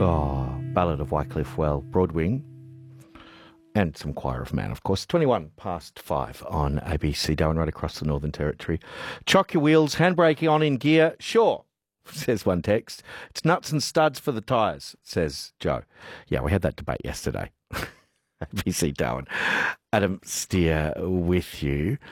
Oh, Ballad of Wycliffe Well, Broadwing, and some Choir of Man, of course. 5:21 on ABC, Darwin, right across the Northern Territory. Chock your wheels, handbrake on in gear. Sure, says one text. It's nuts and studs for the tyres, says Joe. Yeah, we had that debate yesterday. ABC Darwin. Adam Steer with you.